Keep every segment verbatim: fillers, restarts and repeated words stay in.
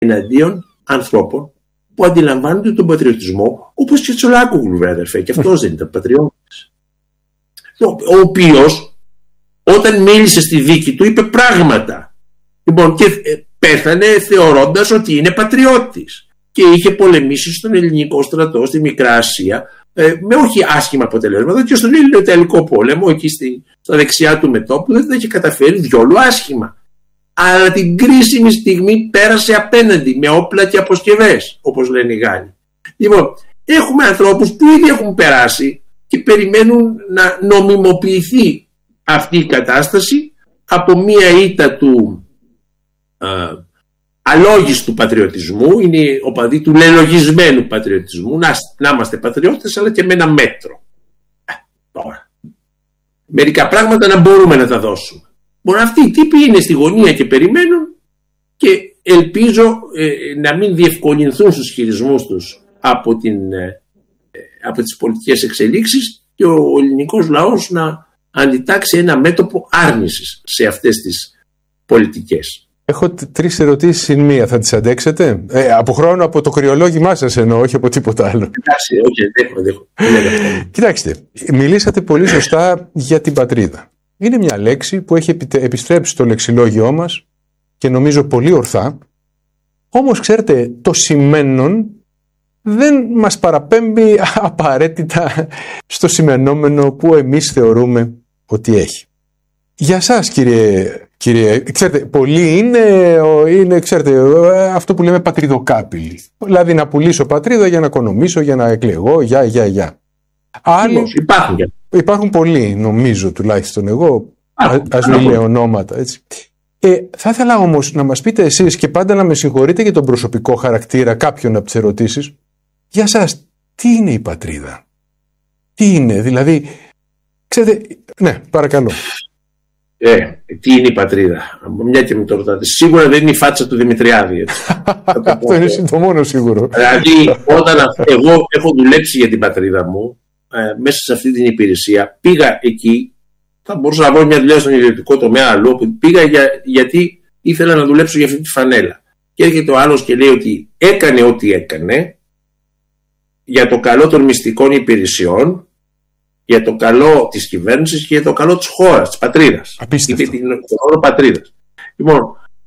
εναντίον ανθρώπων που αντιλαμβάνονται τον πατριωτισμό, όπως και Τσολάκογλου, βέβαια, αδερφέ, και αυτός δεν ήταν πατριώτης. Ο οποίος, όταν μίλησε στη δίκη του, είπε πράγματα. Λοιπόν, και πέθανε θεωρώντας ότι είναι πατριώτης. Και είχε πολεμήσει στον ελληνικό στρατό στη Μικρά Ασία, ε, με όχι άσχημα αποτελέσματα, και στον Ελληνοτελικό πόλεμο, εκεί στη, στα δεξιά του μετώπου, δεν τα είχε καταφέρει διόλου άσχημα. Αλλά την κρίσιμη στιγμή πέρασε απέναντι με όπλα και αποσκευές, όπως λένε οι Γάλλοι. Λοιπόν, έχουμε ανθρώπους που ήδη έχουν περάσει και περιμένουν να νομιμοποιηθεί αυτή η κατάσταση από μία ήττα του α, αλόγιστου πατριωτισμού. Είναι οπαδοί του λελογισμένου πατριωτισμού, να, να είμαστε πατριώτες, αλλά και με ένα μέτρο. Α, τώρα. Μερικά πράγματα να μπορούμε να τα δώσουμε. Μπορεί αυτοί οι τύποι είναι στη γωνία και περιμένουν, και ελπίζω ε, να μην διευκολυνθούν στους χειρισμούς τους από, την, ε, από τις πολιτικές εξελίξεις, και ο ελληνικός λαός να αντιτάξει ένα μέτωπο άρνησης σε αυτές τις πολιτικές. Έχω τρεις ερωτήσεις συν μία. Θα τις αντέξετε? Ε, από χρόνο, από το κρυολόγημά σας εννοώ, όχι από τίποτα άλλο. Εντάξει, όχι, δέχομαι, δέχομαι. Κοιτάξτε, μιλήσατε πολύ σωστά για την πατρίδα. Είναι μια λέξη που έχει επιστρέψει στο λεξιλόγιό μας και νομίζω πολύ ορθά. Όμως, ξέρετε, το σημαίνον δεν μας παραπέμπει απαραίτητα στο σημενόμενο που εμείς θεωρούμε ότι έχει. Για σας, κύριε, κύριε ξέρετε, πολλοί είναι, είναι ξέρετε, αυτό που λέμε πατριδοκάπηλοι. Δηλαδή να πουλήσω πατρίδα για να οικονομήσω, για να εκλεγώ, για, για, για. Άλλοι, υπάρχουν, υπάρχουν πολλοί, νομίζω, τουλάχιστον εγώ, α, ας μην λέω ονόματα, έτσι. Ε, θα ήθελα όμως να μας πείτε εσείς, και πάντα να με συγχωρείτε για τον προσωπικό χαρακτήρα κάποιων από τις ερωτήσεις, για σας, τι είναι η πατρίδα? Τι είναι, δηλαδή, ξέρετε, ναι, παρακαλώ. Ε, τι είναι η πατρίδα? Μια και με το ρωτάτε. Σίγουρα δεν είναι η φάτσα του Δημητριάδη. Αυτό είναι το μόνο σίγουρο. Δηλαδή, όταν εγώ έχω δουλέψει για την πατρίδα μου, ε, μέσα σε αυτή την υπηρεσία, πήγα εκεί, θα μπορούσα να βρω μια δουλειά στον ιδιωτικό τομέα αλλού, που πήγα για, γιατί ήθελα να δουλέψω για αυτή τη φανέλα. Και έρχεται ο άλλος και λέει ότι έκανε ό,τι έκανε για το καλό των μυστικών υπηρεσιών, για το καλό της κυβέρνησης και για το καλό της χώρας, της πατρίδας. Απίστευτο. Την όρο πατρίδας. Λοιπόν,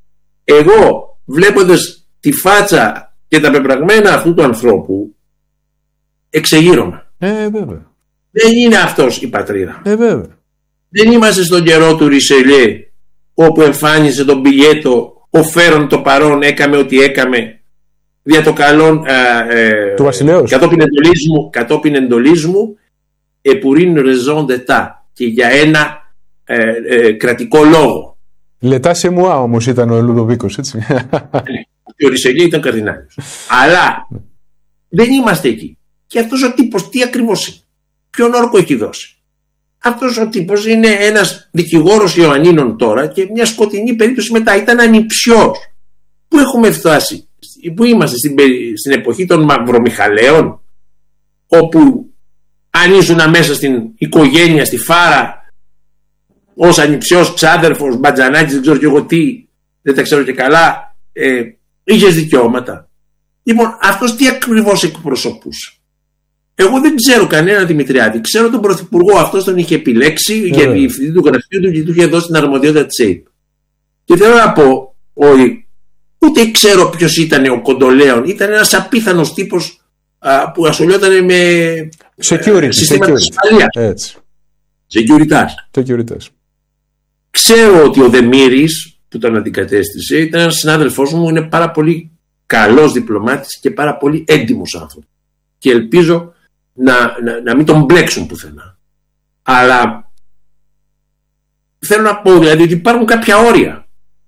εγώ βλέποντας τη φάτσα και τα πεπραγμένα αυτού του ανθρώπου, εξεγείρομαι. Ε, βέβαια. Δεν είναι αυτός η πατρίδα. Ε, βέβαια. Δεν είμαστε στον καιρό του Ρισελιέ, όπου εμφάνισε τον πιλιέτο, ο φέρον το παρόν, έκαμε ό,τι έκαμε, δια το καλό ε, ε, του βασιλέως. Κατόπιν εντολής μου, κατόπιν εντολής μου, επουρήν raison d'état, και για ένα ε, ε, κρατικό λόγο. Λετά σε μουά όμως ήταν ο Λουδοβίκος, έτσι. Και ο Ρισελιέ ήταν καρδινάλιος. Αλλά δεν είμαστε εκεί. Και αυτός ο τύπος τι ακριβώς είναι? Ποιον όρκο έχει δώσει? Αυτός ο τύπος είναι ένας δικηγόρος Ιωαννίνων τώρα, και μια σκοτεινή περίπτωση μετά. Ήταν ανιψιός. Πού έχουμε φτάσει? Πού είμαστε? Στην, στην εποχή των Μαυρομιχαλαίων, όπου αν ήσουν μέσα στην οικογένεια, στη φάρα, ως ανιψιός, ξάδερφος, μπατζανάκης, δεν ξέρω και εγώ τι, δεν τα ξέρω και καλά, ε, είχες δικαιώματα. Λοιπόν, αυτός τι ακριβώς εκπροσωπούσε? Εγώ δεν ξέρω κανένα Δημητριάδη. Ξέρω τον πρωθυπουργό, αυτός τον είχε επιλέξει yeah. για διευθυντή του γραφείου του και του είχε δώσει την αρμοδιότητα της ΕΙΠ. Και θέλω να πω ότι ούτε ξέρω ποιος ήταν ο Κοντολέων. Ήταν ένας απίθανος τύπος α, που ασχολιόταν με security, συστήματα ασφαλείας. Έτσι. Securitas. Securitas. Ξέρω ότι ο Δεμήρης που τον αντικατέστησε ήταν ένας συνάδελφός μου, είναι πάρα πολύ καλός διπλωμάτης και πάρα πολύ έντιμος άνθρωπος. Και ελπίζω να, να, να μην τον μπλέξουν πουθενά. Αλλά θέλω να πω δηλαδή ότι υπάρχουν κάποια όρια.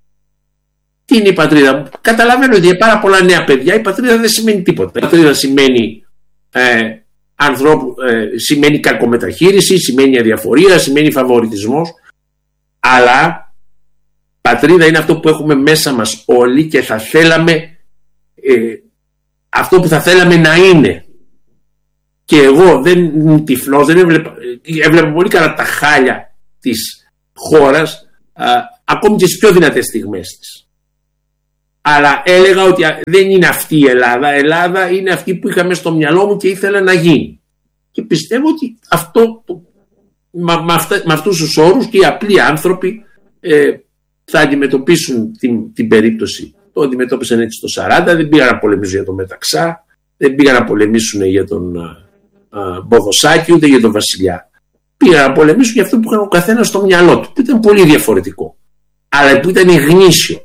Τι είναι η πατρίδα μου? Καταλαβαίνω ότι για πάρα πολλά νέα παιδιά η πατρίδα δεν σημαίνει τίποτα. Η πατρίδα σημαίνει ε, ανθρώπου, ε, σημαίνει κακομεταχείριση, σημαίνει αδιαφορία, σημαίνει φαβοριτισμός. Αλλά πατρίδα είναι αυτό που έχουμε μέσα μας όλοι και θα θέλαμε ε, αυτό που θα θέλαμε να είναι. Και εγώ δεν ήμουν τυφλός, δεν έβλεπα, έβλεπα πολύ καλά τα χάλια της χώρας, α, ακόμη και στις πιο δυνατές στιγμές της. Αλλά έλεγα ότι δεν είναι αυτή η Ελλάδα. Η Ελλάδα είναι αυτή που είχαμε στο μυαλό μου και ήθελα να γίνει. Και πιστεύω ότι αυτό, με, με, αυτά, με αυτούς τους όρους και οι απλοί άνθρωποι ε, θα αντιμετωπίσουν την, την περίπτωση. Το αντιμετώπισαν έτσι το σαράντα, δεν πήγαν να πολεμήσουν για τον Μεταξά, δεν πήγαν να πολεμήσουν για τον α, α, Μποδοσάκη, ούτε για τον Βασιλιά. Πήγαν να πολεμήσουν για αυτό που είχαν ο καθένας στο μυαλό του, που ήταν πολύ διαφορετικό, αλλά που ήταν γνήσιο.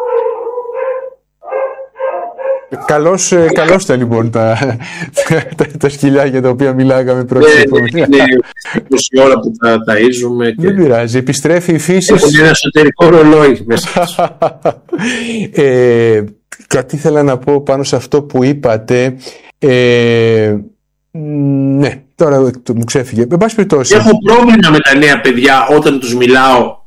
Καλώς, καλώς τα λοιπόν τα, τα, τα σκυλιά για τα οποία μιλάγαμε πρώτα. Ναι, είναι είκοσι ώρα που τα ταΐζουμε. Δεν πειράζει, επιστρέφει η φύση. Έχουν ένα εσωτερικό ρολόι μέσα. ε, κάτι ήθελα να πω πάνω σε αυτό που είπατε. Ε, ναι, τώρα μου ξέφυγε. Με πάση περιπτώσει. Έχω πρόβλημα με τα νέα παιδιά όταν τους μιλάω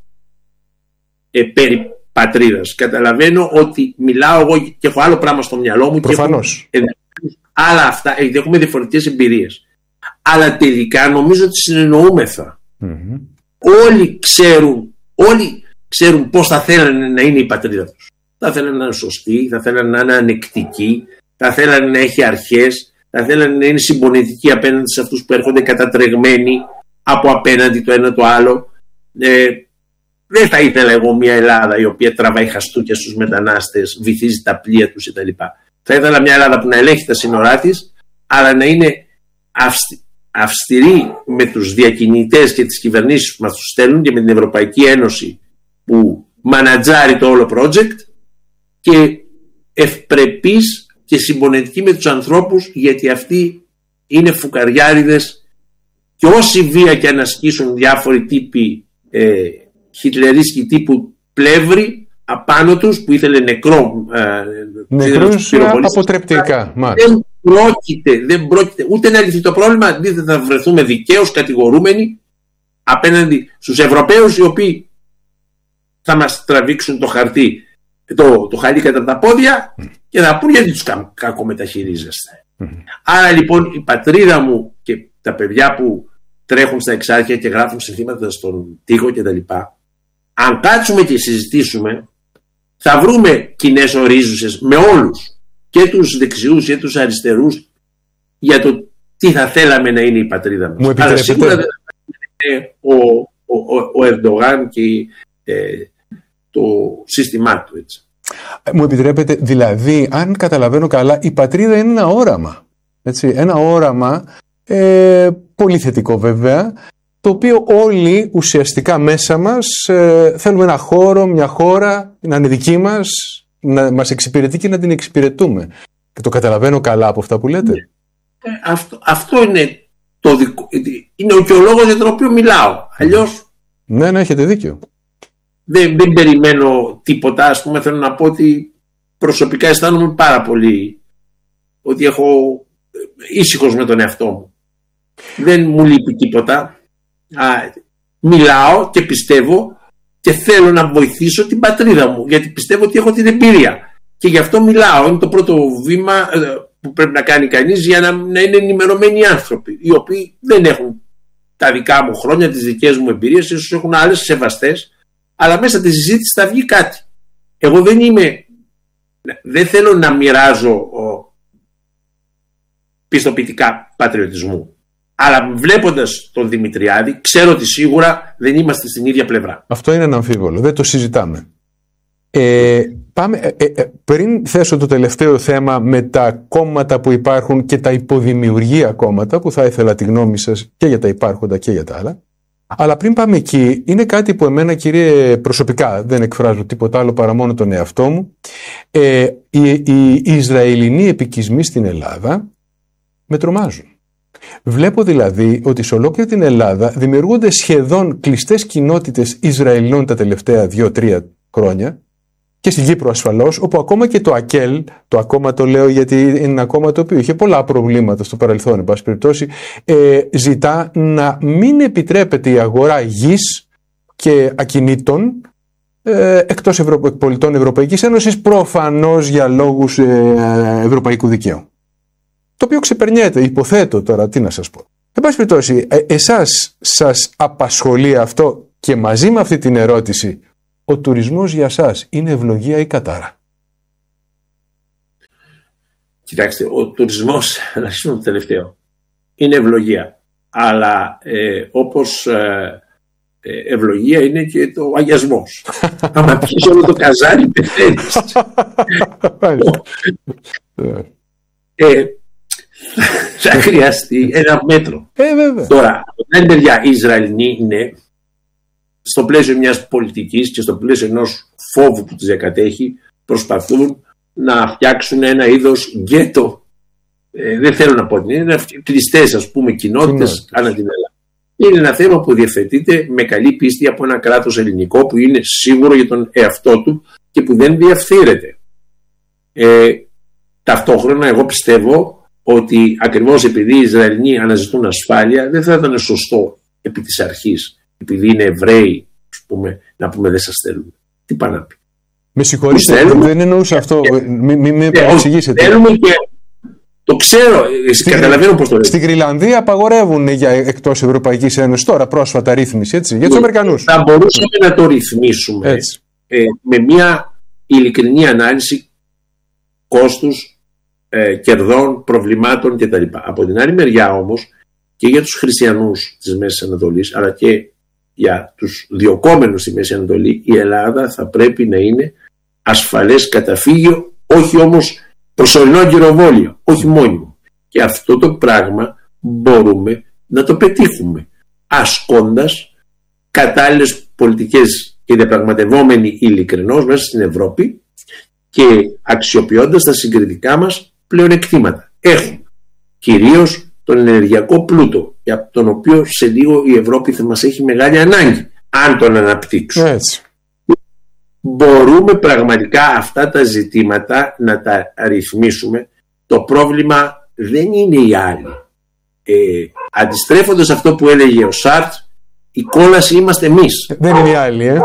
ε, περί πατρίδας. Καταλαβαίνω ότι μιλάω εγώ και έχω άλλο πράγμα στο μυαλό μου. Προφανώς. Και έχω, άλλα αυτά, έχουμε διαφορετικές εμπειρίες. Αλλά τελικά νομίζω ότι συνεννοούμεθα. Mm-hmm. Όλοι ξέρουν, όλοι ξέρουν πώς θα θέλανε να είναι η πατρίδα τους. Θα θέλανε να είναι σωστή, θα θέλανε να είναι ανεκτική, θα θέλανε να έχει αρχές, θα θέλανε να είναι συμπονετική απέναντι σε αυτούς που έρχονται κατατρεγμένοι από απέναντι το ένα το άλλο. Ε, Δεν θα ήθελα εγώ μια Ελλάδα η οποία τραβάει χαστούκια στους μετανάστες, βυθίζει τα πλοία τους κτλ. Θα ήθελα μια Ελλάδα που να ελέγχει τα σύνορά της, αλλά να είναι αυστη... αυστηρή με τους διακινητές και τις κυβερνήσεις που μας τους στέλνουν και με την Ευρωπαϊκή Ένωση που μανατζάρει το όλο project, και ευπρεπής και συμπονετική με τους ανθρώπους, γιατί αυτοί είναι φουκαριάριδες και όση βία και αν ασκήσουν διάφοροι τύποι ε, χιτλερίσκοι τύπου Πλεύρη απάνω τους που ήθελε νεκρό ε, νεκρούς αποτρεπτικά. Δεν πρόκειται, δεν πρόκειται ούτε να λυθεί το πρόβλημα, αντίθετα θα βρεθούμε δικαίως κατηγορούμενοι απέναντι στους Ευρωπαίους, οι οποίοι θα μας τραβήξουν το χαρτί, το, το χαλί κατά τα πόδια mm. και θα πούν γιατί τους κακομεταχειρίζεστε. Mm. Άρα λοιπόν η πατρίδα μου και τα παιδιά που τρέχουν στα εξάρχεια και γράφουν συνθήματα στον τοίχο κτλ. Αν κάτσουμε και συζητήσουμε, θα βρούμε κοινές ορίζουσες με όλους, και τους δεξιούς και τους αριστερούς, για το τι θα θέλαμε να είναι η πατρίδα μας. Μου αλλά σίγουρα δεν θα είναι ο, ο, ο, ο Ερντογάν και ε, το σύστημά του, έτσι. Μου επιτρέπετε, δηλαδή, αν καταλαβαίνω καλά, η πατρίδα είναι ένα όραμα. Έτσι, ένα όραμα ε, πολύ θετικό βέβαια, το οποίο όλοι ουσιαστικά μέσα μας ε, θέλουμε ένα χώρο, μια χώρα να είναι δική μας, να μας εξυπηρετεί και να την εξυπηρετούμε. Και το καταλαβαίνω καλά από αυτά που λέτε. Ε, αυτό, αυτό είναι, το δικό, είναι και ο λόγος για τον οποίο μιλάω. Αλλιώς ναι, ναι, έχετε δίκιο. Δεν, δεν περιμένω τίποτα. Ας πούμε, θέλω να πω ότι προσωπικά αισθάνομαι πάρα πολύ ότι έχω ήσυχος με τον εαυτό μου. Δεν μου λείπει τίποτα. Α, μιλάω και πιστεύω και θέλω να βοηθήσω την πατρίδα μου, γιατί πιστεύω ότι έχω την εμπειρία και γι' αυτό μιλάω. Είναι το πρώτο βήμα που πρέπει να κάνει κανείς για να, να είναι ενημερωμένοι άνθρωποι, οι οποίοι δεν έχουν τα δικά μου χρόνια, τις δικές μου εμπειρίες, ίσως έχουν άλλες σεβαστές, αλλά μέσα στη συζήτηση θα βγει κάτι. Εγώ δεν είμαι, δεν θέλω να μοιράζω ο, πιστοποιητικά πατριωτισμού. Αλλά βλέποντας τον Δημητριάδη, ξέρω ότι σίγουρα δεν είμαστε στην ίδια πλευρά. Αυτό είναι αναμφίβολο, δεν το συζητάμε. Ε, πάμε, ε, ε, πριν θέσω το τελευταίο θέμα με τα κόμματα που υπάρχουν και τα υποδημιουργία κόμματα, που θα ήθελα τη γνώμη σας και για τα υπάρχοντα και για τα άλλα. Αλλά πριν πάμε εκεί, είναι κάτι που εμένα, κύριε, προσωπικά, δεν εκφράζω τίποτα άλλο παρά μόνο τον εαυτό μου. Ε, οι, οι, οι Ισραηλινοί επικισμοί στην Ελλάδα με τρομάζουν. Βλέπω δηλαδή ότι σε ολόκληρη την Ελλάδα δημιουργούνται σχεδόν κλειστές κοινότητες Ισραηλινών τα τελευταία δύο-τρία χρόνια, και στην Κύπρο ασφαλώς, όπου ακόμα και το ΑΚΕΛ, το ακόμα το λέω γιατί είναι ένα κόμμα το οποίο είχε πολλά προβλήματα στο παρελθόν, εν πάση περιπτώσει, ε, ζητά να μην επιτρέπεται η αγορά γης και ακινήτων ε, εκτός Ευρω... πολιτών Ευρωπαϊκής Ένωσης, προφανώς για λόγους ε, ευρωπαϊκού δικαίου. Το οποίο ξεπερνιέται, υποθέτω τώρα, τι να σας πω. Εν πάση περιπτώσει, ε, εσάς σας απασχολεί αυτό, και μαζί με αυτή την ερώτηση, ο τουρισμός για σας είναι ευλογία ή κατάρα? Κοιτάξτε, ο τουρισμός, να αρχίσουμε το τελευταίο, είναι ευλογία. Αλλά ε, όπως ε, ε, ευλογία είναι και το αγιασμός. Άμα πεις όλο το καζάρι, πεθαίνεις. ε, θα χρειαστεί ένα μέτρο. Ε, βέβαια. Τώρα, από την άλλη μεριά, οι Ισραηλοί είναι στο πλαίσιο μιας πολιτικής και στο πλαίσιο ενός φόβου που τους διακατέχει, προσπαθούν να φτιάξουν ένα είδος γκέτο. Ε, δεν θέλω να πω ότι είναι κλειστές, ας πούμε, κοινότητες ανά την Ελλάδα. Είναι ένα θέμα που διευθετείται με καλή πίστη από ένα κράτος ελληνικό που είναι σίγουρο για τον εαυτό του και που δεν διαφθείρεται. Ε, ταυτόχρονα εγώ πιστεύω ότι ακριβώς επειδή οι Ισραηλοί αναζητούν ασφάλεια, δεν θα ήταν σωστό επί της αρχής, επειδή είναι Εβραίοι, ας πούμε, να πούμε δεν σας θέλουμε. Τι πάνε να πει. Με συγχωρείτε, θέλουμε, δεν εννοούσα αυτό. Μην μη, μη παρεξηγήσετε. Θέλουμε και το ξέρω, στην, καταλαβαίνω πώς το λέω. Στην Γρυλανδία απαγορεύουν για εκτός Ευρωπαϊκής Ένωσης τώρα πρόσφατα ρύθμιση, έτσι, για τους Αμερικανούς. Θα μπορούσαμε να το ρυθμίσουμε ε, με μια ειλικρινή ανάλυση κόστους, ε, κερδών, προβλημάτων κτλ. Από την άλλη μεριά όμως και για τους χριστιανούς της Μέσης Ανατολής αλλά και για τους διοκόμενους στη Μέση Ανατολή, η Ελλάδα θα πρέπει να είναι ασφαλές καταφύγιο, όχι όμως προσωρινό γυροβόλιο, όχι μόνιμο. Και αυτό το πράγμα μπορούμε να το πετύχουμε ασκώντας κατάλληλες πολιτικές και διαπραγματευόμενοι ειλικρινώς μέσα στην Ευρώπη και αξιοποιώντας τα συγκριτικά μας πλεονεκτήματα. Έχουμε κυρίως τον ενεργειακό πλούτο, για τον οποίο σε λίγο η Ευρώπη θα μας έχει μεγάλη ανάγκη, αν τον αναπτύξουμε. Έτσι. Μπορούμε πραγματικά αυτά τα ζητήματα να τα ρυθμίσουμε. Το πρόβλημα δεν είναι οι άλλοι. Ε, αντιστρέφοντας αυτό που έλεγε ο Σάρτ, η κόλαση είμαστε εμείς. Δεν είναι οι άλλοι, ε.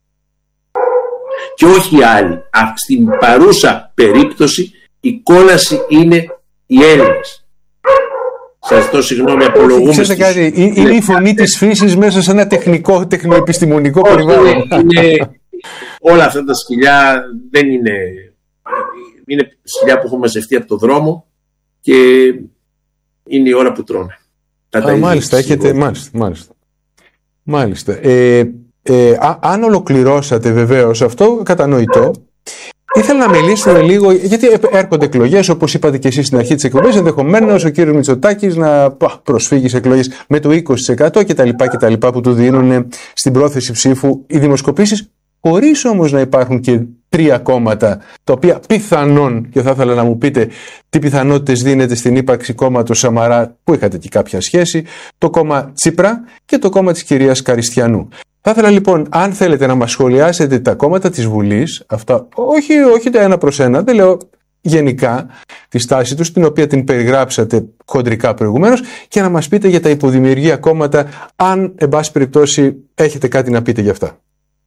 Και όχι οι άλλοι. Α, στην παρούσα περίπτωση η κόλαση είναι οι Έλληνες. Σας ζητώ συγγνώμη, απολογούμε. Ξέρετε κάτι, είναι, είναι η φωνή της φύσης μέσα σε ένα τεχνικό, τεχνοεπιστημονικό περιβάλλον. Είναι, όλα αυτά τα σκυλιά δεν είναι, είναι σκυλιά που έχουν μαζευτεί από το δρόμο και είναι η ώρα που τρώνε. Α, μάλιστα, έχετε, μάλιστα, μάλιστα. μάλιστα. Ε, ε, α, αν ολοκληρώσατε βεβαίως αυτό, κατανοητό. Ήθελα να μιλήσουμε λίγο, γιατί έρχονται εκλογές, όπως είπατε και εσείς στην αρχή της εκπομπής, ενδεχομένως ο κύριος Μητσοτάκης να προσφύγει σε εκλογές με το είκοσι τοις εκατό κτλ. Που του δίνουν στην πρόθεση ψήφου οι δημοσκοπήσεις, χωρίς όμως να υπάρχουν και τρία κόμματα, τα οποία πιθανόν, και θα ήθελα να μου πείτε τι πιθανότητες δίνεται στην ύπαρξη κόμματος Σαμαρά, που είχατε και κάποια σχέση, το κόμμα Τσίπρα και το κόμμα της κυρίας Καριστιανού. Θα ήθελα λοιπόν, αν θέλετε να μας σχολιάσετε τα κόμματα της Βουλής, αυτά, όχι, όχι το ένα προς ένα, δεν λέω γενικά τη στάση τους, την οποία την περιγράψατε χοντρικά προηγουμένως, και να μας πείτε για τα υποδημιουργία κόμματα, αν εν πάση περιπτώσει έχετε κάτι να πείτε για αυτά.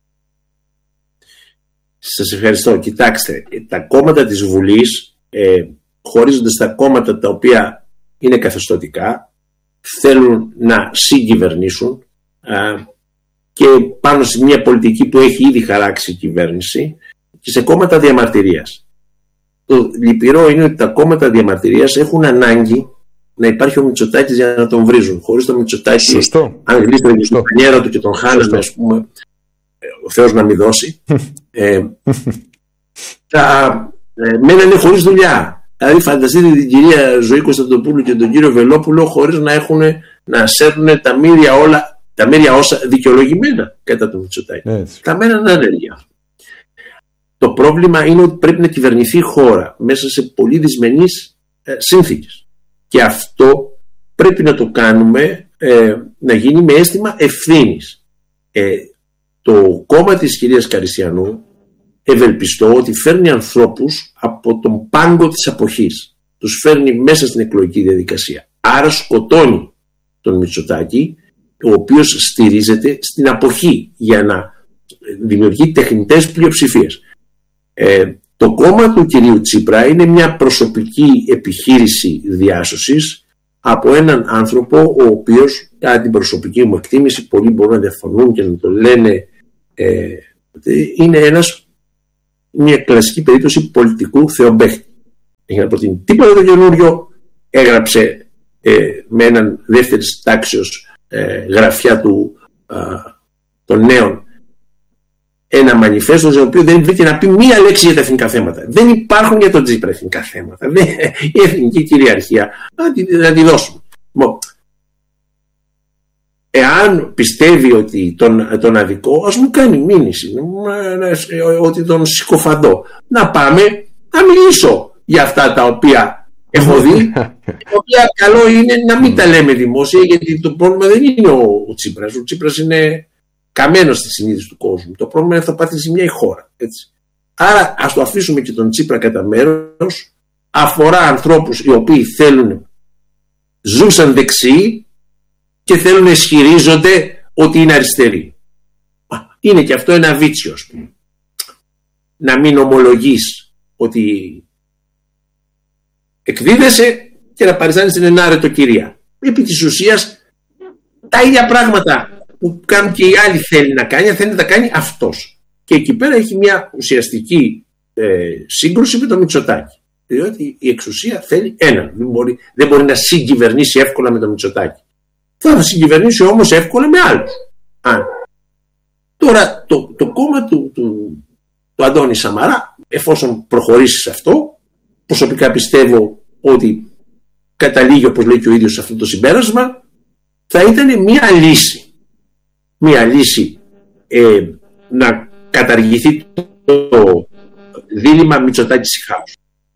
Σας ευχαριστώ. Κοιτάξτε, τα κόμματα της Βουλής ε, χωρίζονται στα κόμματα τα οποία είναι καθεστωτικά, θέλουν να συγκυβερνήσουν ε, και πάνω σε μια πολιτική που έχει ήδη χαράξει η κυβέρνηση, και σε κόμματα διαμαρτυρίας. Το λυπηρό είναι ότι τα κόμματα διαμαρτυρίας έχουν ανάγκη να υπάρχει ο Μητσοτάκης για να τον βρίζουν. Χωρίς τον Μητσοτάκη, Σωστό. αν γλίστρωνε την πανιέρα του και τον χάνανε, ας πούμε, ο Θεός να μην δώσει, ε, θα ε, μένανε χωρίς δουλειά. Δηλαδή φανταστείτε την κυρία Ζωή Κωνσταντοπούλου και τον κύριο Βελόπουλο χωρίς να έχουν να σέρνουν τα μύρια όλα, τα μύρια όσα δικαιολογημένα κατά τον Μητσοτάκη. Θα μένανε άνεργοι. Το πρόβλημα είναι ότι πρέπει να κυβερνηθεί η χώρα μέσα σε πολύ δυσμενείς ε, συνθήκες. Και αυτό πρέπει να το κάνουμε ε, να γίνει με αίσθημα ευθύνης. Ε, το κόμμα της κυρίας Καριστιανού ευελπιστώ ότι φέρνει ανθρώπους από τον πάγκο της αποχής. Τους φέρνει μέσα στην εκλογική διαδικασία. Άρα σκοτώνει τον Μητσοτάκη, ο οποίος στηρίζεται στην αποχή για να δημιουργεί τεχνητές πλειοψηφίες. Ε, το κόμμα του κυρίου Τσίπρα είναι μια προσωπική επιχείρηση διάσωσης από έναν άνθρωπο ο οποίος, κατά την προσωπική μου εκτίμηση, πολλοί μπορούν να διαφωνούν και να το λένε, ε, είναι ένας, μια κλασική περίπτωση πολιτικού θεομπαίχτη. έχει να προτείνει τίποτα το καινούριο. Έγραψε ε, με έναν δεύτερης τάξεως ε, γραφιά του ε, των νέων ένα μανιφέστο στο οποίο δεν βρήκε να πει μία λέξη για τα εθνικά θέματα. Δεν υπάρχουν για τον Τσίπρα εθνικά θέματα. Δεν, η εθνική κυριαρχία να τη, να τη δώσουμε. Εάν πιστεύει ότι τον, τον αδικό, ας μου κάνει μήνυση ότι τον συκοφαντώ. Να πάμε να μιλήσω για αυτά τα οποία έχω δει, τα οποία καλό είναι να μην τα λέμε δημόσια, γιατί το πρόβλημα δεν είναι ο, ο Τσίπρας. Ο Τσίπρας είναι καμένος στη συνείδηση του κόσμου. Το πρόβλημα είναι θα πάθει ζημιά η χώρα. Έτσι. Άρα ας το αφήσουμε και τον Τσίπρα κατά μέρος. Αφορά ανθρώπους οι οποίοι θέλουν, ζούσαν δεξιοί και θέλουν να ισχυρίζονται ότι είναι αριστεροί. Είναι και αυτό ένα βίτσιο, ας πούμε. Να μην ομολογείς ότι εκδίδεσαι και να παριστάνεις την ενάρετο κυρία. Επί της ουσίας τα ίδια πράγματα που κάνουν και οι άλλοι θέλει να κάνει, θέλει να τα κάνει αυτός. Και εκεί πέρα έχει μια ουσιαστική ε, σύγκρουση με το Μητσοτάκη. Διότι η εξουσία θέλει έναν. Δεν μπορεί, δεν μπορεί να συγκυβερνήσει εύκολα με το Μητσοτάκη. Θα συγκυβερνήσει όμως εύκολα με άλλους. Αν. Τώρα το, το κόμμα του, του, του Αντώνη Σαμαρά, εφόσον προχωρήσει σε αυτό, προσωπικά πιστεύω ότι καταλήγει, όπως λέει και ο ίδιος, σε αυτό το συμπέρασμα, θα ήταν μια λύση. Μια λύση ε, να καταργηθεί το, το δίλημμα Μητσοτάκη-Σιχάους.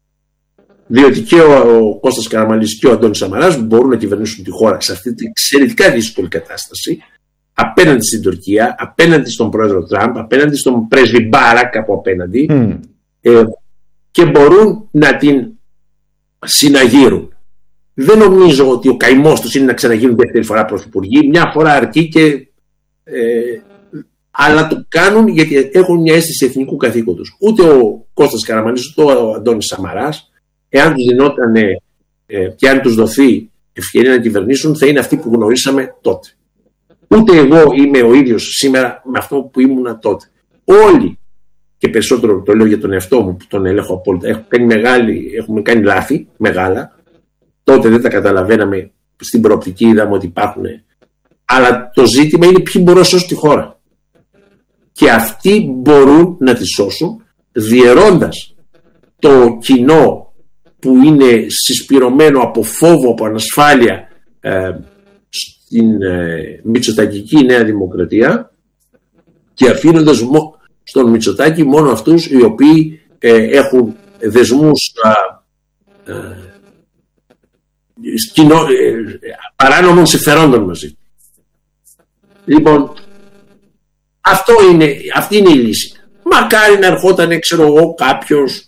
Διότι και ο, ο Κώστας Καραμανλής και ο Αντώνης Σαμαράς μπορούν να κυβερνήσουν τη χώρα σε αυτή την εξαιρετικά δύσκολη κατάσταση, απέναντι στην Τουρκία, απέναντι στον πρόεδρο Τραμπ, απέναντι στον πρέσβη Μπάρακ από απέναντι, mm. ε, και μπορούν να την συναγείρουν. Δεν νομίζω ότι ο καημός τους είναι να ξαναγίνουν δεύτερη φορά πρωθυπουργοί. Μια φορά αρκεί και ε, αλλά το κάνουν γιατί έχουν μια αίσθηση εθνικού καθήκοντος. Ούτε ο Κώστας Καραμανλής ούτε ο Αντώνης Σαμαράς, εάν τους δινόταν ε, και αν τους δοθεί ευκαιρία να κυβερνήσουν, θα είναι αυτοί που γνωρίσαμε τότε. Ούτε εγώ είμαι ο ίδιος σήμερα με αυτό που ήμουνα τότε. Όλοι, και περισσότερο το λέω για τον εαυτό μου που τον ελέγχω απόλυτα, έχουμε κάνει, μεγάλη, έχουμε κάνει λάθη μεγάλα. Τότε δεν τα καταλαβαίναμε, στην προοπτική είδαμε ότι υπάρχουν. Αλλά το ζήτημα είναι ποιοι μπορούν να σώσουν τη χώρα. Και αυτοί μπορούν να τη σώσουν διαιρώντας το κοινό που είναι συσπυρωμένο από φόβο, από ανασφάλεια ε, στην ε, Μητσοτακική Νέα Δημοκρατία, και αφήνοντας μο, στον Μητσοτάκη μόνο αυτούς οι οποίοι ε, έχουν δεσμούς ε, ε, σκηνο, ε, παράνομων συμφερόντων μαζί. Λοιπόν, αυτό είναι, αυτή είναι η λύση. Μακάρι να ερχόταν, ξέρω εγώ, κάποιος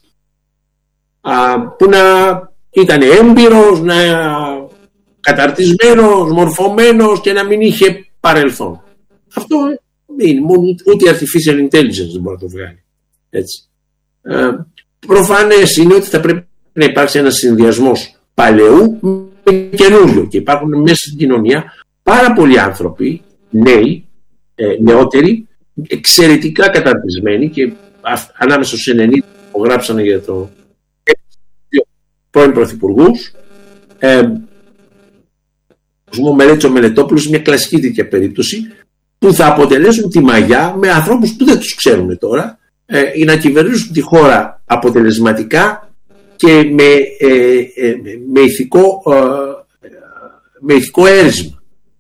α, που να ήταν έμπειρος, να καταρτισμένος, μορφωμένος και να μην είχε παρελθόν. Αυτό είναι, ούτε artificial intelligence δεν μπορεί να το βγάλει. Έτσι. Ε, προφανές είναι ότι θα πρέπει να υπάρξει ένας συνδυασμός παλαιού με καινούριο, και υπάρχουν μέσα στην κοινωνία πάρα πολλοί άνθρωποι, νέοι, ε, νεότεροι, εξαιρετικά καταρτισμένοι, και α, ανάμεσα στους ενενήντα που γράψανε για το πρώην πρωθυπουργούς, ε, ο Μελέτσο Μελετόπουλος, μια κλασική τέτοια περίπτωση, που θα αποτελέσουν τη μαγιά με ανθρώπους που δεν τους ξέρουμε τώρα, ε, για να κυβερνήσουν τη χώρα αποτελεσματικά και με, ε, ε, με, ηθικό, ε, με ηθικό έρισμα.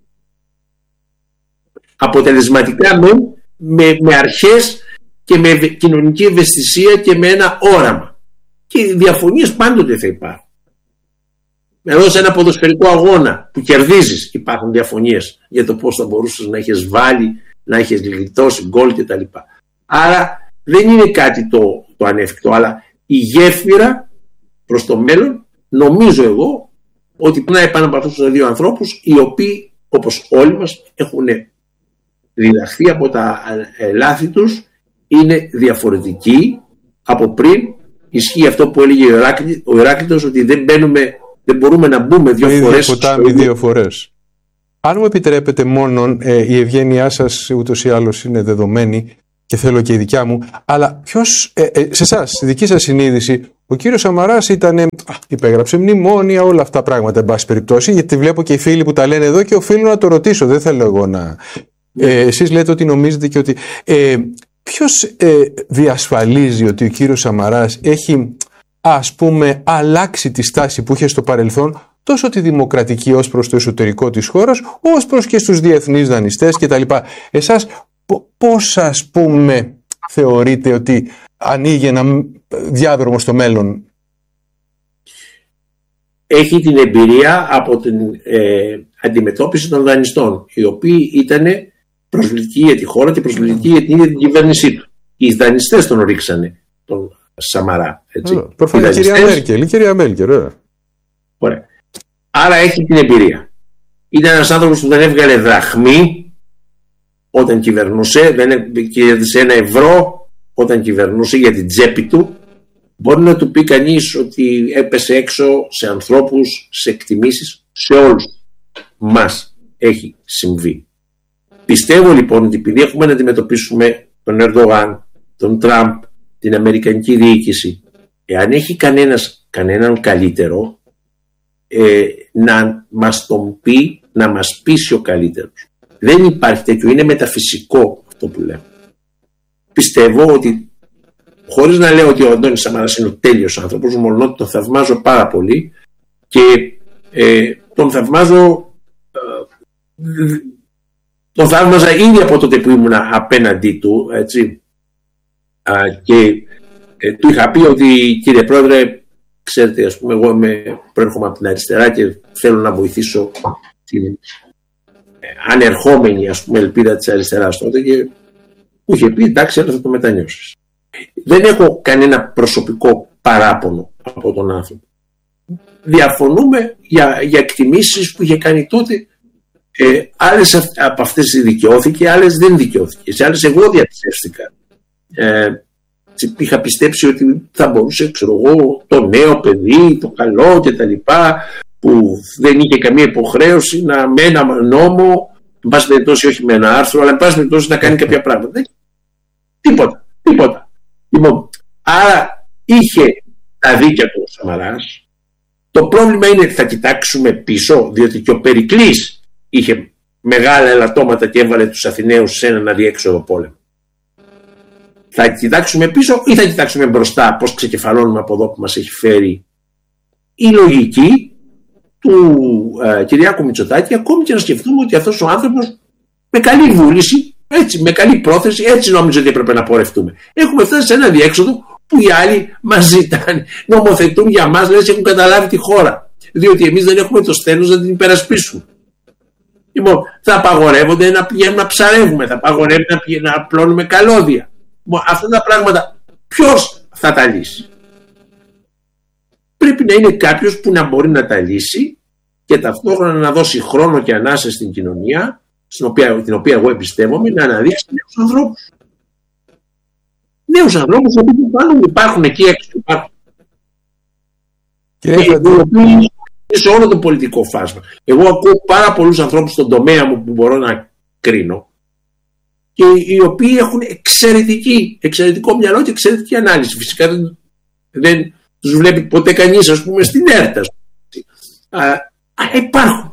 Αποτελεσματικά με, με, με αρχές και με κοινωνική ευαισθησία και με ένα όραμα. Και οι διαφωνίες πάντοτε θα υπάρχουν. Εδώ σε ένα ποδοσφαιρικό αγώνα που κερδίζεις υπάρχουν διαφωνίες για το πώς θα μπορούσες να έχεις βάλει, να έχεις γλιτώσει γκολ κτλ. Άρα δεν είναι κάτι το, το ανέφικτο, αλλά η γέφυρα προς το μέλλον, νομίζω εγώ, ότι περνάει πάνω από αυτούς τους δύο ανθρώπους, οι οποίοι, όπως όλοι μας, έχουν διδαχθεί από τα λάθη τους, είναι διαφορετικοί από πριν. Ισχύει αυτό που έλεγε ο Ηράκλειτος, ότι δεν μπαίνουμε, δεν μπορούμε να μπούμε δύο φορές. Ποτάμι δύο φορές. Αν μου επιτρέπετε μόνον, ε, η ευγένειά σας ούτως ή άλλως είναι δεδομένη και θέλω και η δικιά μου, αλλά ποιος, ε, ε, σε εσάς, στη δική σας συνείδηση, Ο κύριος Σαμαράς ήταν, υπέγραψε μνημόνια, όλα αυτά τα πράγματα, εν πάση περιπτώσει, γιατί βλέπω και οι φίλοι που τα λένε εδώ και οφείλω να το ρωτήσω. Δεν θέλω εγώ να. Ε, εσείς λέτε ότι νομίζετε και ότι. Ε, ποιος ε, διασφαλίζει ότι ο κύριος Σαμαράς έχει, ας πούμε, αλλάξει τη στάση που είχε στο παρελθόν, τόσο τη δημοκρατική ως προς το εσωτερικό της χώρας, ως προς και στους διεθνείς δανειστές κτλ. Εσάς πώς, ας πούμε, θεωρείτε ότι ανοίγει ένα διάδρομο στο μέλλον? Έχει την εμπειρία από την ε, αντιμετώπιση των δανειστών, οι οποίοι ήταν προσβλητικοί για τη χώρα και προσβλητικοί για την ίδια την κυβέρνησή του. Οι δανειστές τον ρίξανε τον Σαμαρά. Προφανώς η κυρία Μέρκελ. Η κυρία Μέρκελ, ωραία. Ωραία. Άρα έχει την εμπειρία. Ήταν ένας άνθρωπος που δεν έβγαλε δραχμή όταν κυβερνούσε, δεν κέρδισε ένα ευρώ όταν κυβερνούσε για την τσέπη του. Μπορεί να του πει κανείς ότι έπεσε έξω σε ανθρώπους, σε εκτιμήσεις, σε όλους μας έχει συμβεί. Πιστεύω λοιπόν ότι επειδή έχουμε να αντιμετωπίσουμε τον Ερντογάν, τον Τραμπ, την Αμερικανική διοίκηση, εάν έχει κανένας, κανέναν καλύτερο, ε, να μας τον πει, να μας πείσει ο καλύτερος. Δεν υπάρχει τέτοιο, είναι μεταφυσικό αυτό που λέμε. Πιστεύω ότι, χωρίς να λέω ότι ο Αντώνης Σαμαράς είναι ο τέλειος άνθρωπος, μόνο ότι τον θαυμάζω πάρα πολύ και ε, τον θαυμάζω ε, τον θαύμαζα ήδη από τότε που ήμουν απέναντί του, έτσι. Α, και ε, του είχα πει ότι, κύριε Πρόεδρε, ξέρετε, ας πούμε, εγώ είμαι, προέρχομαι από την αριστερά και θέλω να βοηθήσω την ε, ανερχόμενη, ας πούμε, ελπίδα της αριστεράς τότε, και μου είχε πει, εντάξει, αλλά θα το μετανιώσεις. Δεν έχω κανένα προσωπικό παράπονο από τον άνθρωπο. Διαφωνούμε για, για εκτιμήσεις που είχε κάνει τότε. Ε, άλλες από αυτές δικαιώθηκε, άλλες δεν δικαιώθηκε. Σε άλλες εγώ διαψεύστηκα. Ε, είχα πιστέψει ότι θα μπορούσε, ξέρω εγώ, το νέο παιδί, το καλό και τα λοιπά, που δεν είχε καμία υποχρέωση να με ένα νόμο, εν πάση περιπτώσει όχι με ένα άρθρο, αλλά εν πάση περιπτώσει να κάνει κάποια πράγματα. Τίποτα, τίποτα. Λοιπόν, άρα είχε τα δίκαια του ο Σαμαράς. Το πρόβλημα είναι ότι θα κοιτάξουμε πίσω, διότι και ο Περικλής είχε μεγάλα ελαττώματα και έβαλε τους Αθηναίους σε έναν αδιέξοδο πόλεμο. Θα κοιτάξουμε πίσω ή θα κοιτάξουμε μπροστά, πώς ξεκεφαλώνουμε από εδώ που μας έχει φέρει η λογική του ε, Κυριάκου Μητσοτάκη, ακόμη και να σκεφτούμε ότι αυτός ο άνθρωπος με καλή βούληση, έτσι, με καλή πρόθεση, έτσι νόμιζε ότι έπρεπε να πορευτούμε. Έχουμε φτάσει σε ένα διέξοδο που οι άλλοι μας ζητάνε, νομοθετούν για μας, λες έχουν καταλάβει τη χώρα, διότι εμείς δεν έχουμε το στένος να την υπερασπίσουμε. Λοιπόν, θα απαγορεύονται να πηγαίνουμε να ψαρεύουμε, θα απαγορεύονται να, πηγαίνουμε, να απλώνουμε καλώδια. Αυτά τα πράγματα ποιος θα τα λύσει? Πρέπει να είναι κάποιος που να μπορεί να τα λύσει και ταυτόχρονα να δώσει χρόνο και ανάσα στην κοινωνία, στην οποία, την οποία εγώ εμπιστεύομαι, να αναδείξει νέους ανθρώπους. Νέους ανθρώπους που υπάρχουν, υπάρχουν εκεί έξω. Υπάρχουν. Και σε όλο το πολιτικό φάσμα. Εγώ ακούω πάρα πολλούς ανθρώπους στον τομέα μου που μπορώ να κρίνω και οι οποίοι έχουν εξαιρετική, εξαιρετικό μυαλό και εξαιρετική ανάλυση. Φυσικά δεν, δεν τους βλέπει ποτέ κανείς, ας πούμε, στην έρτα. Αλλά υπάρχουν.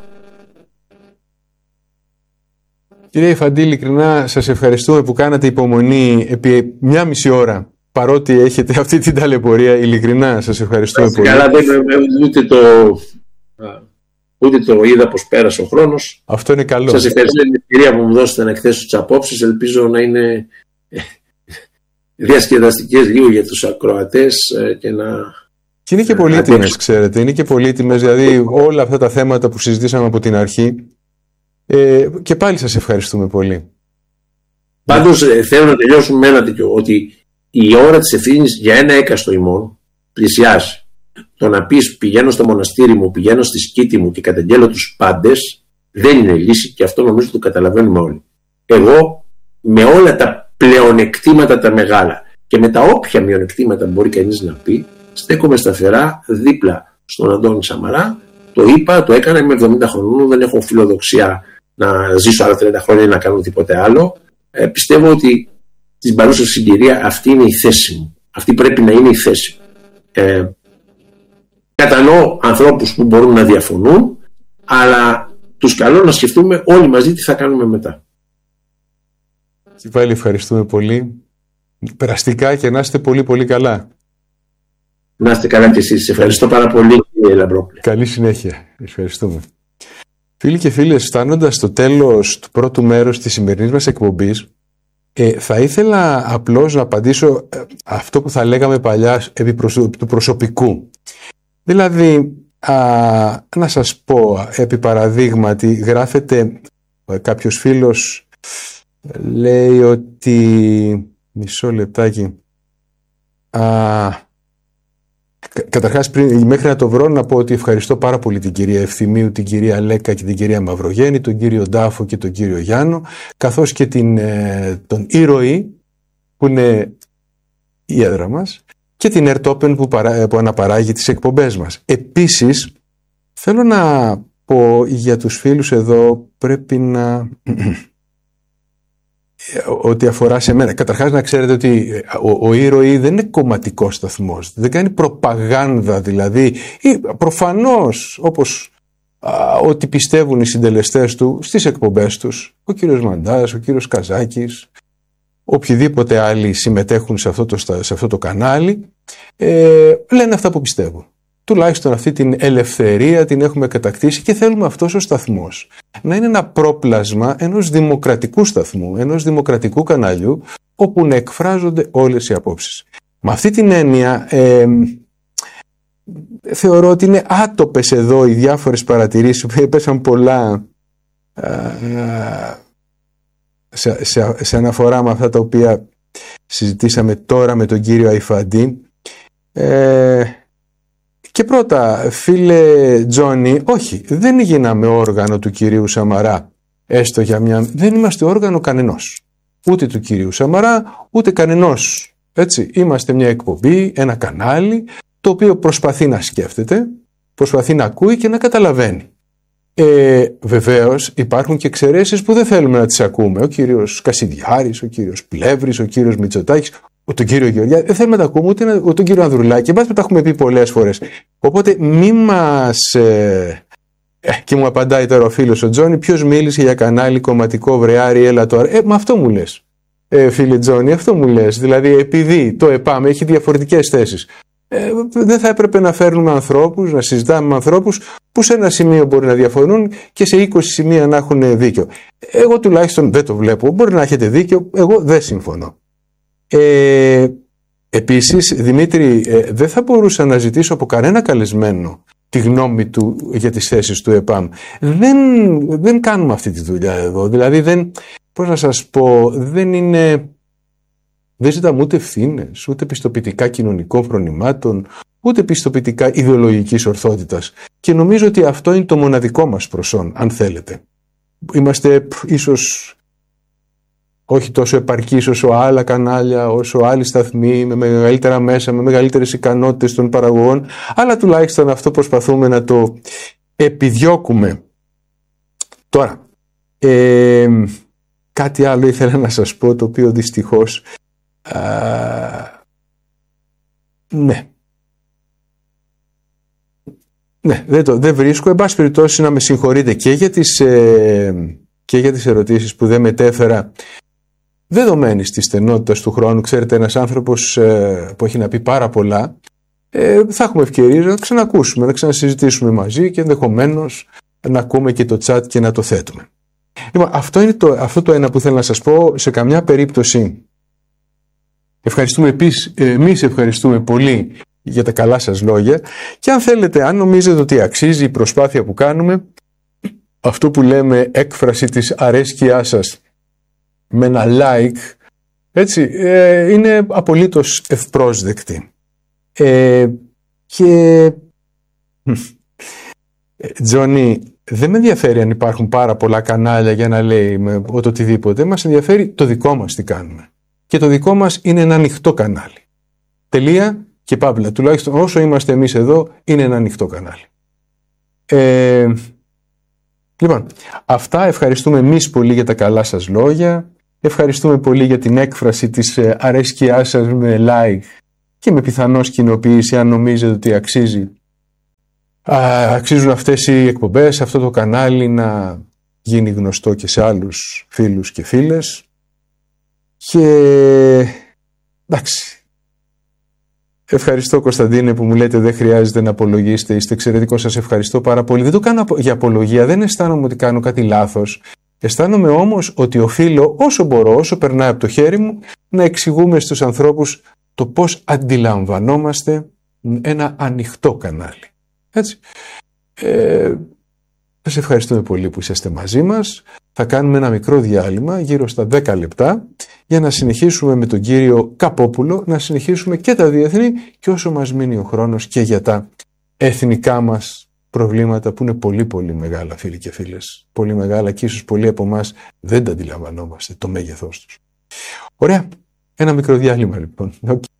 Κύριε Ιφαντή, ειλικρινά σας ευχαριστούμε που κάνατε υπομονή επί μια μισή ώρα, παρότι έχετε αυτή την ταλαιπωρία. Ειλικρινά σας ευχαριστούμε πολύ. Καλά, δεν, ούτε το... ούτε το είδα πως πέρασε ο χρόνος. Αυτό είναι καλό. Σας ευχαριστώ για την ευκαιρία που μου δώσετε να εκθέσω τις απόψεις. Ελπίζω να είναι διασκεδαστικές λίγο για τους ακροατές και να... Και είναι και πολύτιμες, ξέρετε. Είναι και πολύτιμες, δηλαδή όλα αυτά τα θέματα που συζητήσαμε από την αρχή. Ε, και πάλι σας ευχαριστούμε πολύ. Πάντως ε, θέλω να τελειώσουμε με ένα τέτοιο, ότι η ώρα της ευθύνης για ένα έκαστο ημών πλησιάζει. Το να πεις πηγαίνω στο μοναστήρι μου, πηγαίνω στη σκήτη μου και καταγγέλλω τους πάντες, δεν είναι λύση, και αυτό νομίζω το καταλαβαίνουμε όλοι. Εγώ με όλα τα πλεονεκτήματα τα μεγάλα και με τα όποια μειονεκτήματα μπορεί κανείς να πει, στέκομαι σταθερά δίπλα στον Αντώνη Σαμαρά. Το είπα, το έκανα, είμαι εβδομήντα χρονών, δεν έχω φιλοδοξία να ζήσω άλλα τριάντα χρόνια ή να κάνω τίποτε άλλο. Ε, πιστεύω ότι στην παρούσα συγκυρία αυτή είναι η θέση μου. Αυτή πρέπει να είναι η θέση μου. Ε, κατανοώ ανθρώπους που μπορούν να διαφωνούν, αλλά τους καλώ να σκεφτούμε όλοι μαζί τι θα κάνουμε μετά. Και πάλι ευχαριστούμε πολύ. Περαστικά και να είστε πολύ πολύ καλά. Να είστε καλά και εσείς. Ευχαριστώ πάρα πολύ, κύριε Λαμπρόπουλε. Καλή συνέχεια. Ευχαριστούμε. Φίλοι και φίλες, φτάνοντας στο τέλος του πρώτου μέρους της σημερινής μας εκπομπής, ε, θα ήθελα απλώς να απαντήσω ε, αυτό που θα λέγαμε παλιά επί προσω... του προσωπικού. Δηλαδή, α, να σας πω, επί παραδείγματι, γράφεται ε, κάποιος φίλος, ε, λέει ότι... Μισό λεπτάκι. Α, Καταρχάς, πριν, μέχρι να το βρω, να πω ότι ευχαριστώ πάρα πολύ την κυρία Ευθυμίου, την κυρία Λέκα και την κυρία Μαυρογέννη, τον κύριο Ντάφο και τον κύριο Γιάννο, καθώς και την, ε, τον Ήρωη, που είναι η έδρα μας, και την Ερτόπεν που, παρά, που αναπαράγει τις εκπομπές μας. Επίσης, θέλω να πω για τους φίλους εδώ, πρέπει να... ότι αφορά σε μένα. Καταρχάς να ξέρετε ότι ο, ο Ήρωη δεν είναι κομματικός σταθμός, δεν κάνει προπαγάνδα δηλαδή, ή προφανώς όπως α, ότι πιστεύουν οι συντελεστές του στις εκπομπές τους, ο κύριος Μαντάς, ο κύριος Καζάκης, οποιοδήποτε άλλοι συμμετέχουν σε αυτό το, σε αυτό το κανάλι, ε, λένε αυτά που πιστεύουν. Τουλάχιστον αυτή την ελευθερία την έχουμε κατακτήσει και θέλουμε αυτός ο σταθμός να είναι ένα πρόπλασμα ενός δημοκρατικού σταθμού, ενός δημοκρατικού καναλιού, όπου να εκφράζονται όλες οι απόψεις. Με αυτή την έννοια ε, θεωρώ ότι είναι άτοπες εδώ οι διάφορες παρατηρήσεις που έπεσαν πολλά ε, σε, σε, σε αναφορά με αυτά τα οποία συζητήσαμε τώρα με τον κύριο Αϊφαντή. Ε, Και πρώτα, φίλε Τζόνι, όχι, δεν γίναμε όργανο του κυρίου Σαμαρά, έστω για μια... Δεν είμαστε όργανο κανενός, ούτε του κυρίου Σαμαρά, ούτε κανενός. Έτσι, είμαστε μια εκπομπή, ένα κανάλι, το οποίο προσπαθεί να σκέφτεται, προσπαθεί να ακούει και να καταλαβαίνει. Ε, βεβαίως υπάρχουν και εξαιρέσεις που δεν θέλουμε να τις ακούμε. Ο κύριος Κασιδιάρης, ο κύριος Πλεύρης, ο κύριος Μητσοτάκης, τον κύριο Γεωργιά, δεν θέλουμε να τα ακούμε ούτε, ούτε τον κύριο Ανδρουλάκη. Εμάς που τα έχουμε πει πολλές φορές. Οπότε μη μας... Ε, ε, και μου απαντάει τώρα ο φίλος ο Τζόνι, ποιος μίλησε για κανάλι κομματικό, βρεάρι, έλα τώρα. Ε, μα αυτό μου λες, ε, φίλε Τζόνι, αυτό μου λες. Δηλαδή επειδή το ΕΠΑΜ έχει διαφορετικές θέσεις, ε, δεν θα έπρεπε να φέρνουμε ανθρώπους, να συζητάμε με ανθρώπους που σε ένα σημείο μπορεί να διαφωνούν και σε είκοσι σημεία να έχουν δίκιο. Εγώ τουλάχιστον δεν το βλέπω. Μπορεί να έχετε δίκιο, εγώ δεν συμφωνώ. Ε, επίσης, Δημήτρη, ε, δεν θα μπορούσα να ζητήσω από κανένα καλεσμένο τη γνώμη του για τις θέσεις του ΕΠΑΜ. Δεν, δεν κάνουμε αυτή τη δουλειά εδώ. Δηλαδή, δεν, πώς να σας πω, δεν είναι... Δεν ζητάμε ούτε ευθύνες, ούτε πιστοποιητικά κοινωνικών φρονημάτων, ούτε πιστοποιητικά ιδεολογικής ορθότητας. Και νομίζω ότι αυτό είναι το μοναδικό μας προσόν, αν θέλετε. Είμαστε ίσως... όχι τόσο επαρκής όσο άλλα κανάλια, όσο άλλοι σταθμοί, με μεγαλύτερα μέσα, με μεγαλύτερες ικανότητες των παραγωγών, αλλά τουλάχιστον αυτό προσπαθούμε να το επιδιώκουμε. Τώρα, ε, κάτι άλλο ήθελα να σας πω, το οποίο δυστυχώς, α, ναι, ναι, δεν, το, δεν βρίσκω, εν πάση περιπτώσει να με συγχωρείτε και για τις, ε, και για τις ερωτήσεις που δεν μετέφερα, δεδομένης της στενότητας του χρόνου. Ξέρετε, ένας άνθρωπος ε, που έχει να πει πάρα πολλά, ε, θα έχουμε ευκαιρίες να ξανακούσουμε, να ξανασυζητήσουμε μαζί και ενδεχομένως να ακούμε και το chat και να το θέτουμε. Λοιπόν, αυτό είναι το, αυτό το ένα που θέλω να σας πω. Σε καμιά περίπτωση ευχαριστούμε επίσης, εμείς ευχαριστούμε πολύ για τα καλά σας λόγια, και αν θέλετε, αν νομίζετε ότι αξίζει η προσπάθεια που κάνουμε, αυτό που λέμε έκφραση της αρέσκειάς σας με ένα like, έτσι, ε, είναι απολύτως ευπρόσδεκτη. Ε, και Τζόνι, δεν με ενδιαφέρει αν υπάρχουν πάρα πολλά κανάλια για να λέει με το οτιδήποτε. Μας ενδιαφέρει το δικό μας τι κάνουμε. Και το δικό μας είναι ένα ανοιχτό κανάλι. Τελεία και παύλα. Τουλάχιστον όσο είμαστε εμείς εδώ, είναι ένα ανοιχτό κανάλι. Ε, λοιπόν, αυτά. Ευχαριστούμε εμείς πολύ για τα καλά σας λόγια. Ευχαριστούμε πολύ για την έκφραση της αρέσκειάς σας με like και με πιθανώς κοινοποίηση, αν νομίζετε ότι αξίζει, α, αξίζουν αυτές οι εκπομπές, αυτό το κανάλι να γίνει γνωστό και σε άλλους φίλους και φίλες. Και εντάξει, ευχαριστώ Κωνσταντίνε που μου λέτε δεν χρειάζεται να απολογίσετε, είστε εξαιρετικό, σας ευχαριστώ πάρα πολύ. Δεν το κάνω για απολογία, δεν αισθάνομαι ότι κάνω κάτι λάθος. Αισθάνομαι όμως ότι οφείλω όσο μπορώ, όσο περνάει από το χέρι μου, να εξηγούμε στους ανθρώπους το πώς αντιλαμβανόμαστε ένα ανοιχτό κανάλι. Έτσι. Ε, σας ευχαριστούμε πολύ που είσαστε μαζί μας. Θα κάνουμε ένα μικρό διάλειμμα, γύρω στα δέκα λεπτά, για να συνεχίσουμε με τον κύριο Καπόπουλο, να συνεχίσουμε και τα διεθνή και όσο μας μείνει ο χρόνος και για τα εθνικά μας προβλήματα που είναι πολύ πολύ μεγάλα, φίλοι και φίλες. Πολύ μεγάλα και ίσως πολλοί από εμάς δεν τα αντιλαμβανόμαστε το μέγεθός τους. Ωραία, ένα μικρό διάλειμμα λοιπόν. Okay.